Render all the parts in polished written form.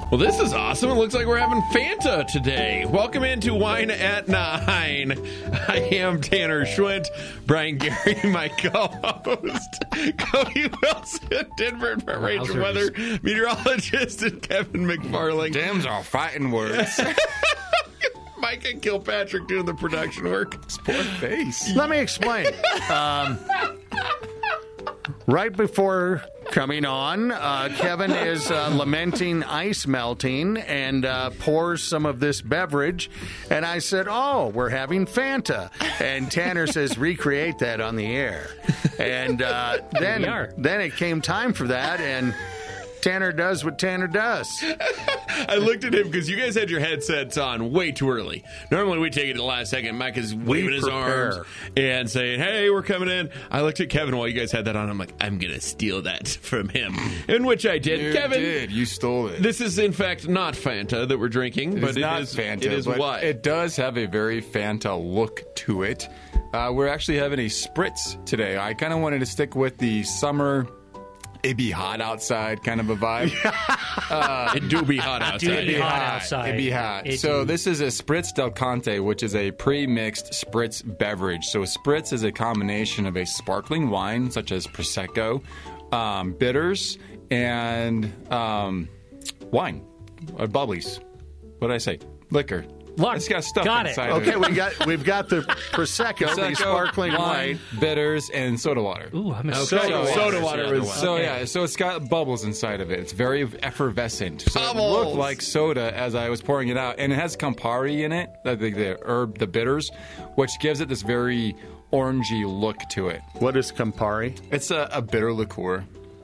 Well, this is awesome. It looks like we're having Fanta today. Welcome into Wine at 9. I am Tanner Schwint. Brian Gary, my co-host. Cody Wilson, Denver Ranger Weather Meteorologist, and Kevin McFarling. Damn's all fighting words. Micah Kilpatrick doing the production work. Poor face. Let me explain. Right before coming on, Kevin is lamenting ice melting and pours some of this beverage. And I said, oh, we're having Fanta. And Tanner says, recreate that on the air. And then it came time for that, and Tanner does what Tanner does. I looked at him because you guys had your headsets on way too early. Normally we take it at the last second. Mike is waving his arms and saying, hey, we're coming in. I looked at Kevin while you guys had that on. I'm like, I'm going to steal that from him. In which I did. You Kevin did. You stole it. This is, in fact, not Fanta that we're drinking. But It's not Fanta. It is but what? It does have a very Fanta look to it. We're actually having a spritz today. I kind of wanted to stick with the summer... It'd be hot outside kind of a vibe. It do be hot outside. It'd be hot outside. It'd be hot. This is a Spritz Del Conte, which is a pre-mixed spritz beverage. So spritz is a combination of a sparkling wine, such as Prosecco, bitters, and wine, or bubblies. What did I say? Liquor. It's got stuff inside of it. Okay, we've got the Prosecco, the sparkling wine, bitters, and soda water. Ooh, I'm Soda water is... So it's got bubbles inside of it. It's very effervescent. So Bubbles! It looked like soda as I was pouring it out. And it has Campari in it, the herb, the bitters, which gives it this very orangey look to it. What is Campari? It's a bitter liqueur.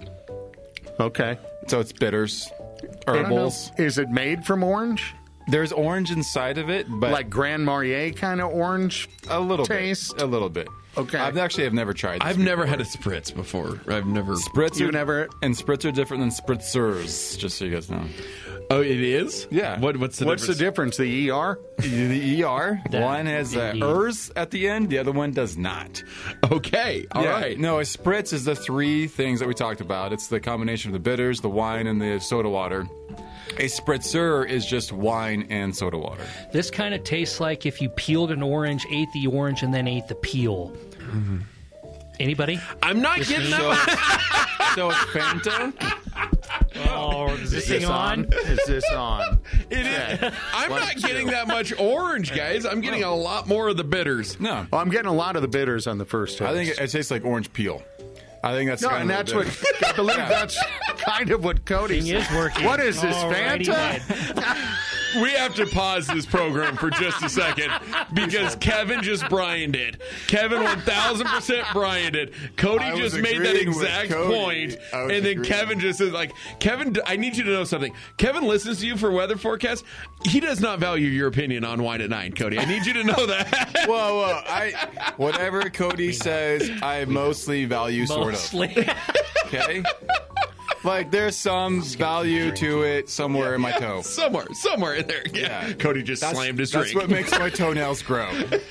Okay. So it's bitters, herbals. Is it made from orange? There's orange inside of it, but like Grand Marnier kind of orange a little taste? bit. A little bit. Okay. I've never tried this I've before. never had a spritz before. I've never... Spritz You've never... And spritz are different than spritzers, just so you guys know. Oh, it is? Yeah. What's the What's difference? the difference? The ER? The ER. One has indeed. ers at the end. The other one does not. Okay. All right. No, a spritz is the three things that we talked about. It's the combination of the bitters, the wine, and the soda water. A spritzer is just wine and soda water. This kind of tastes like if you peeled an orange, ate the orange, and then ate the peel. Mm-hmm. Anybody? I'm not getting that. So it's Fanta? Oh, is this thing on? Is this on? It is. I'm not getting that much orange, guys. I'm getting a lot more of the bitters. No. Well, I'm getting a lot of the bitters on the first taste. I think it tastes like orange peel. I think that's kind and of that's what I believe. That's kind of what Cody Thing is said. working. What is this, Alrighty Fanta? then. We have to pause this program for just a second because Kevin just Brianed it. Kevin 1,000% Brianed it. Cody I was just made that agreeing with exact Cody. point, I was and then agreeing. Kevin just is like, Kevin, I need you to know something. Kevin listens to you for weather forecasts. He does not value your opinion on Wine at 9, Cody. I need you to know that. Whoa. Whatever Cody says, I mostly value Mostly. Okay? Like, there's some value to it somewhere in my toe. Somewhere in there. Yeah. Cody just slammed his drink. That's what makes my toenails grow.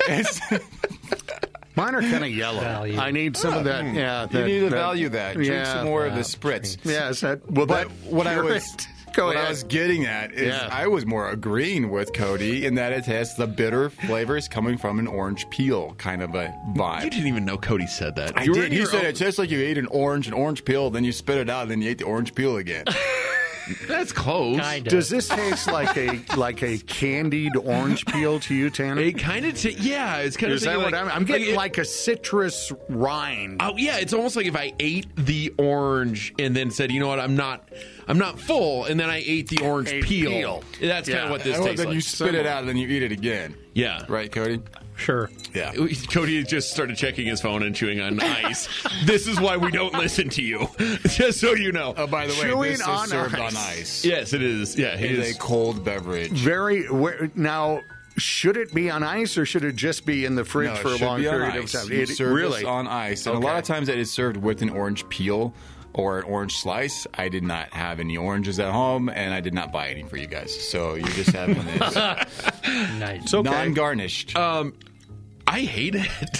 Mine are kind of yellow. Value. I need some of that. Yeah, You need to value that. Drink some more of the spritz. Yes. What I was getting at is Yeah. I was more agreeing with Cody in that it has the bitter flavors coming from an orange peel kind of a vibe. You didn't even know Cody said that. I You were did. in He your said own- it tastes like you ate an orange peel, then you spit it out, and then you ate the orange peel again. That's close. Kind of. Does this taste like a candied orange peel to you, Tanner? It kind of, yeah, it's kind Is of that what I'm getting? it- Like a citrus rind. Oh yeah, it's almost like if I ate the orange and then said, you know what, I'm not full, and then I ate the orange peel. That's kind of what this tastes then like. you spit it out, and then you eat it again. Yeah, Right, Cody? Sure. Yeah. Cody just started checking his phone and chewing on ice. This is why we don't listen to you, just so you know. Oh, by the way, Chewing this on is served ice. on ice. Yes, it is. Yeah, it It is is. a cold beverage. Now, should it be on ice or should it just be in the fridge No, it for a should long be on period of ice. time? You serve really this on ice, and a lot of times it is served with an orange peel or an orange slice. I did not have any oranges at home, and I did not buy any for you guys. So you're just having this Nice. okay. non-garnished. I hate it.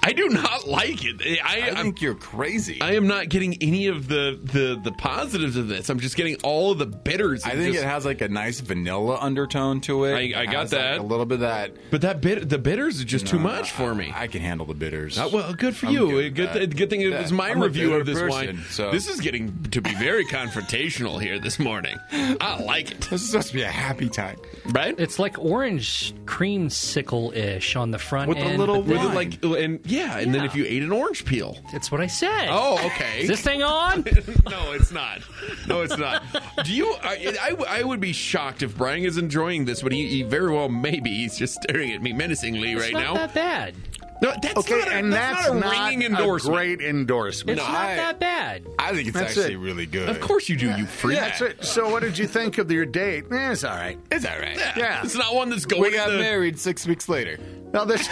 I do not like it. I think you're crazy. I am not getting any of the positives of this. I'm just getting all of the bitters. I think it has like a nice vanilla undertone to it. I It got has, that. like, a little bit of that. But the bitters is just too much for me. I can handle the bitters. Well, good for I'm you. good Good, with that. good thing it was my I'm a review bitter of this person, wine. so- This is getting to be very confrontational here this morning. I like it. This is supposed to be a happy time. Right? It's like orange creamsicle-ish on the front With a end. little but With wine. it and then if you ate an orange peel. That's what I said. Oh, okay. Is this thing on? No, it's not. No, it's not. Do you? I would be shocked if Brian is enjoying this, but he very well may be. He's just staring at me menacingly It's right not now. that bad. No, that's Okay, not a, and that's not a not ringing a endorsement. great endorsement. It's No, not I- that bad. I think it's That's actually it. really good. Of course you do, you freak. That's it. So, what did you think of your date? It's all right. It's all right. Yeah. It's not one that's going We got to the... married 6 weeks later. Now this.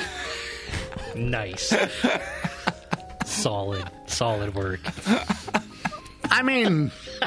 Nice. Solid work. I mean,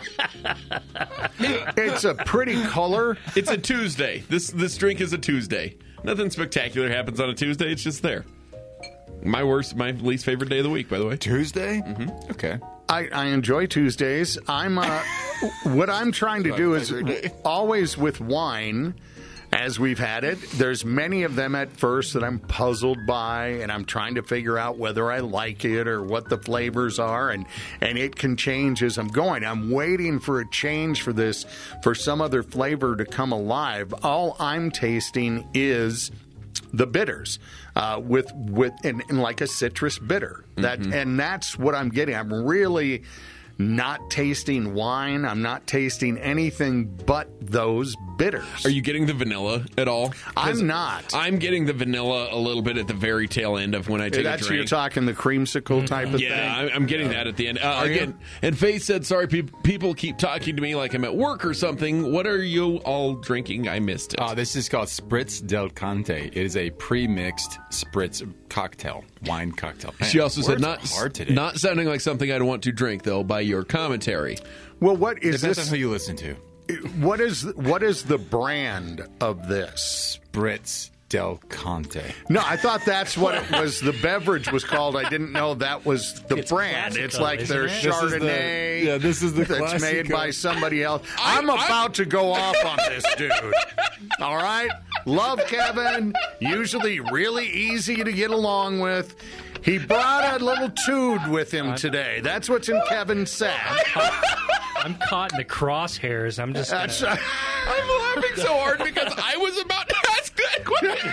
it's a pretty color. It's a Tuesday. This drink is a Tuesday. Nothing spectacular happens on a Tuesday. It's just there. My least favorite day of the week, by the way. Tuesday? Mm-hmm. Okay. I enjoy Tuesdays. What I'm trying to do is always with wine, as we've had it, there's many of them at first that I'm puzzled by, and I'm trying to figure out whether I like it or what the flavors are, and it can change as I'm going. I'm waiting for a change for this, for some other flavor to come alive. All I'm tasting is the bitters, with like a citrus bitter. And that's what I'm getting. I'm really not tasting wine. I'm not tasting anything but those bitters. Are you getting the vanilla at all? 'Cause I'm not. I'm getting the vanilla a little bit at the very tail end of when I take a That's drink. you're talking the creamsicle type of Yeah, thing. I'm getting that at the end. Are you? Again, and Faith said, sorry, people keep talking to me like I'm at work or something. What are you all drinking? I missed it. This is called Spritz del Conte. It is a pre-mixed Spritz cocktail, wine cocktail. Man, She also said, words are hard today. not sounding like something I'd want to drink, though, by your commentary. Well, what is Depends this? on who you listen to. What is the brand of this? Spritz del Conte. No, I thought that's what it was. The beverage was called. I didn't know that was the It's brand. Classico, It's like isn't their it? This is the- Chardonnay. yeah, this is the that's made Classico. by somebody else. I'm about to go off on this dude. All right, love Kevin. Usually really easy to get along with. He brought a little tood with him today. That's what's in Kevin's sack. I'm caught in the crosshairs. I'm just That's, gonna, I'm laughing so hard because I was about to ask that question.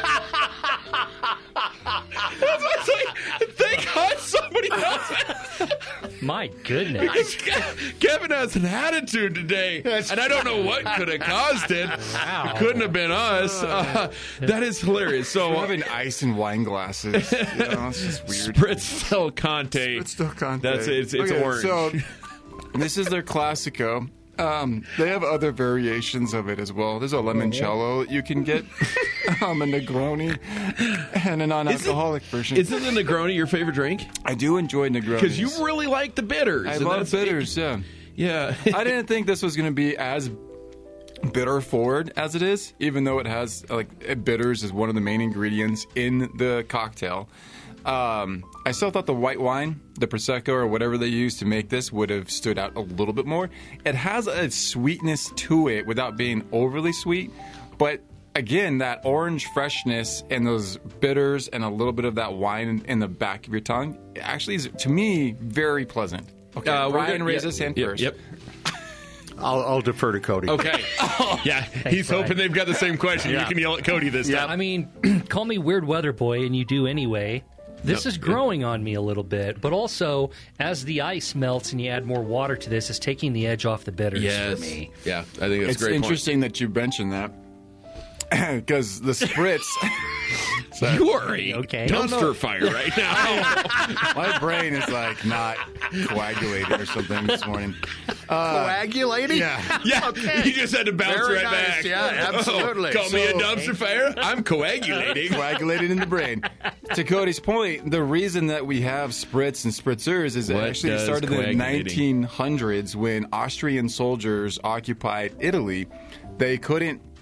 It's like, thank God somebody else. my goodness. Kevin has an attitude today, and I don't know what could have caused it. Wow. It couldn't have been us. That is hilarious. So, We're having ice in wine glasses. You know, it's just weird. Spritz del Conte. Spritz del Conte. That's it. It's Okay, orange. So this is their Classico. They have other variations of it as well. There's a limoncello that you can get, a Negroni, and a non-alcoholic version. Isn't the Negroni your favorite drink? I do enjoy Negronis. Because you really like the bitters. I and love that's- bitters, yeah. Yeah. I didn't think this was going to be as bitter forward as it is, even though it has, bitters is one of the main ingredients in the cocktail. I still thought the white wine, the Prosecco or whatever they used to make this would have stood out a little bit more. It has a sweetness to it without being overly sweet, but again, that orange freshness and those bitters and a little bit of that wine in the back of your tongue actually is, to me, very pleasant. Okay, Brian raised his hand first. Yep. I'll defer to Cody. Okay. Yeah. He's Brian. hoping they've got the same question. Yeah. You can yell at Cody this time. I mean, call me weird weather boy, and you do anyway. This is growing on me a little bit, but also as the ice melts and you add more water to this, it's taking the edge off the bitters for me. Yeah, I think that's It's a great interesting that you mentioned that because the Spritz. point. You are a Okay. dumpster fire right now. My brain is not coagulating or something this morning. Coagulating? Yeah. Yeah, you just had to bounce Very right nice. back. Yeah, absolutely. Call me a So- dumpster fire? I'm coagulating. Coagulated in the brain. To Cody's point, the reason that we have Spritz and Spritzers is What it actually does started in the coagulating? 1900s when Austrian soldiers occupied Italy. They couldn't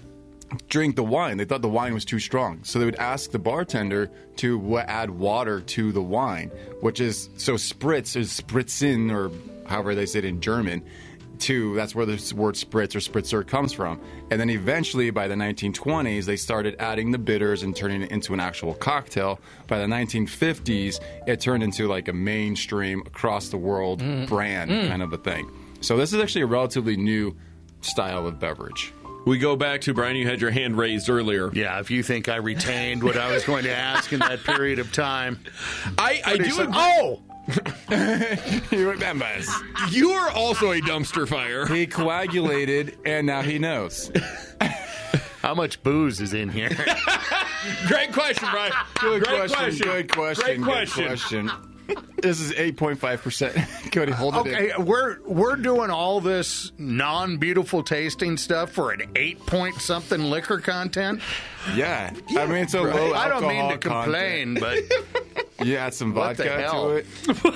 drink the wine. They thought the wine was too strong. So they would ask the bartender to add water to the wine, which is, so spritz is spritzen, or however they say it in German. That's where the word spritz or spritzer comes from. And then eventually, by the 1920s, they started adding the bitters and turning it into an actual cocktail. By the 1950s, it turned into like a mainstream, across the world brand kind of a thing. So this is actually a relatively new style of beverage. We go back to, Brian, you had your hand raised earlier. Yeah, if you think I retained what I was going to ask in that period of time. I do agree. Oh! He remembers. You are also a dumpster fire. He coagulated, and now he knows. How much booze is in here? Great question, Brian. Good Great question. Good question. Great Good question. This is 8.5%. Cody, hold it Okay, in. we're doing all this non-beautiful tasting stuff for an 8-point-something liquor content? Yeah. I mean, it's a low I don't mean to alcohol complain, but You add some What the vodka hell? to it.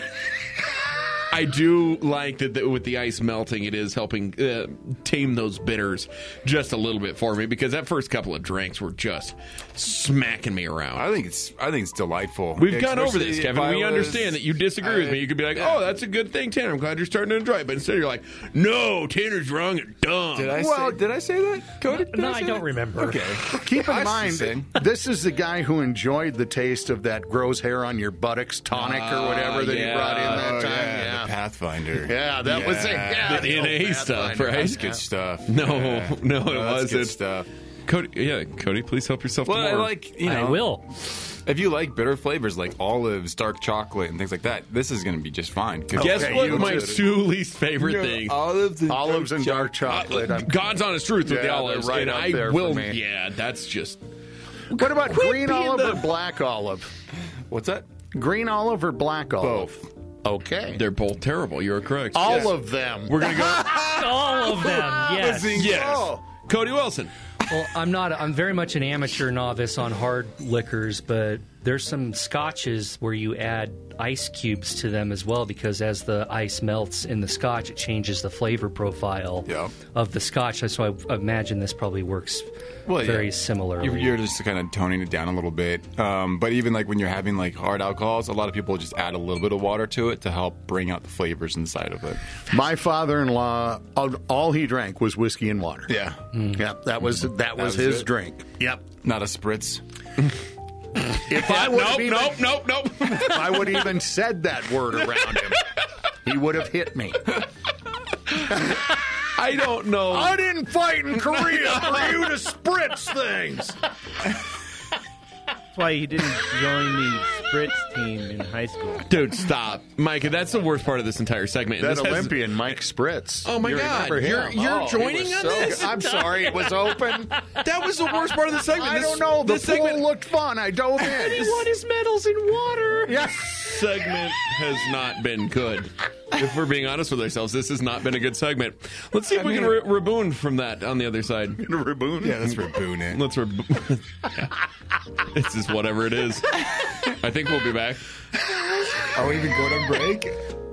I do like that with the ice melting, it is helping tame those bitters just a little bit for me, because that first couple of drinks were just smacking me around. I think it's delightful. We've gone over this, Especially Kevin. if I We was- understand that you disagree with me. You could be like, "Oh, that's a good thing, Tanner. I'm glad you're starting to enjoy it." But instead, you're like, "No, Tanner's wrong and dumb." Did I say that? Cody, did No, say I don't that? remember. Okay. keep in I mind, see. this is the guy who enjoyed the taste of that grows hair on your buttocks tonic or whatever that he brought in that Oh, time. yeah, the Pathfinder. Yeah, that was it. Yeah, The old NA stuff, Pathfinder. right? That's good stuff. No, Yeah. no, it That's wasn't. good stuff. Cody, please help yourself Well, to I more. like, you know, I will. if you like bitter flavors like olives, dark chocolate, and things like that, this is going to be just fine. 'Cause- Guess Okay, what? you My did it. two least favorite Yeah, things. Olives and dark chocolate. I'm- God's honest truth with Yeah, the they're olives, right and up I there for will. me. Yeah, that's just. What about Quit green being olive the- or black olive? What's that? Green olive or black olive? Both. Okay. They're both terrible. You're correct. All Yes. of them. We're gonna go. All of them, yes. Yes. Oh. Cody Wilson. Well, I'm very much an amateur novice on hard liquors, but there's some scotches where you add ice cubes to them as well, because as the ice melts in the scotch, it changes the flavor profile Yeah. of the scotch. So I imagine this probably works very similarly. You're just kind of toning it down a little bit. But even like when you're having like hard alcohols, a lot of people just add a little bit of water to it to help bring out the flavors inside of it. My father-in-law, all he drank was whiskey and water. Yeah. Yep, that was was his it? drink. Yep. Not a spritz. If I would have even, Nope. if I would have even said that word around him, he would have hit me. I don't know. I didn't fight in Korea for you to spritz things. That's why he didn't join the Spritz team in high school. Dude, stop. Micah, that's the worst part of this entire segment. That This has- Olympian, Mike Spritz. Oh, my You God. remember You're him? you're Oh, he joining was on so this? good. I'm sorry, it was open. That was the worst part of the segment. I This- don't know. The this pool segment, looked fun. I dove in. his medals in water. Yeah. segment has not been good. If we're being honest with ourselves, this has not been a good segment. Let's see if we can reboon from that on the other side. Raboon. Yeah, that's Raboon it. Let's This is whatever it is. I think we'll be back. Are we even going on break?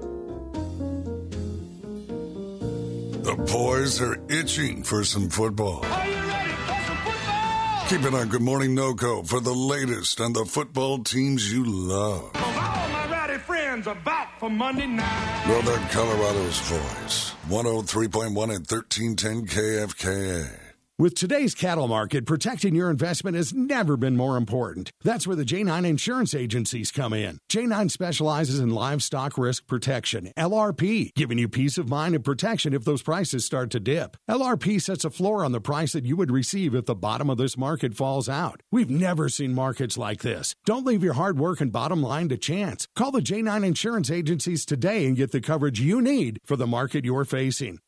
The boys are itching for some football. Are you ready for some football? Keep it on Good Morning NoCo for the latest on the football teams you love. All my rowdy friends are back for Monday night. Northern Colorado's voice, 103.1 and 1310 KFKA. With today's cattle market, protecting your investment has never been more important. That's where the J9 insurance agencies come in. J9 specializes in livestock risk protection, LRP, giving you peace of mind and protection if those prices start to dip. LRP sets a floor on the price that you would receive if the bottom of this market falls out. We've never seen markets like this. Don't leave your hard work and bottom line to chance. Call the J9 insurance agencies today and get the coverage you need for the market you're facing.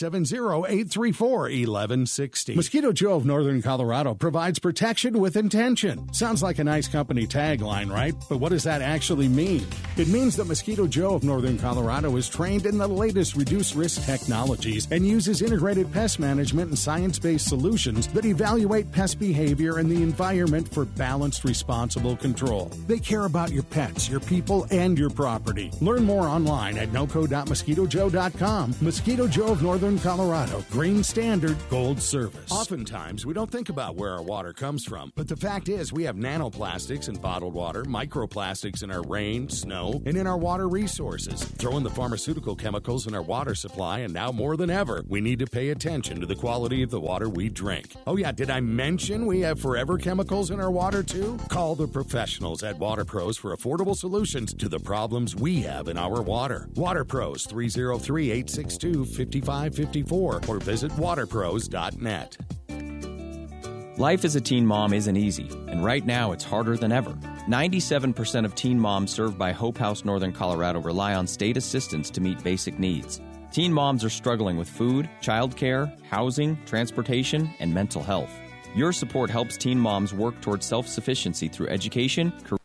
970-834-1160. Mosquito Joe of Northern Colorado provides protection with intention. Sounds like a nice company tagline, right? But what does that actually mean? It means that Mosquito Joe of Northern Colorado is trained in the latest reduced risk technologies and uses integrated pest management and science-based solutions that evaluate pest behavior and the environment for balanced, responsible control. They care about your pets, your people, and your property. Learn more online at noco.mosquitojoe.com. Mosquito Joe of Northern Colorado. Green Standard Gold Service. Oftentimes, we don't think about where our water comes from, but the fact is we have nanoplastics in bottled water, microplastics in our rain, snow, and in our water resources. Throw in the pharmaceutical chemicals in our water supply, and now more than ever, we need to pay attention to the quality of the water we drink. Oh yeah, did I mention we have forever chemicals in our water too? Call the professionals at Water Pros for affordable solutions to the problems we have in our water. Water Pros, 303-862-5554, or visit waterpros.net. Life as a teen mom isn't easy, and right now it's harder than ever. 97% of teen moms served by Hope House Northern Colorado rely on state assistance to meet basic needs. Teen moms are struggling with food, childcare, housing, transportation, and mental health. Your support helps teen moms work towards self-sufficiency through education, career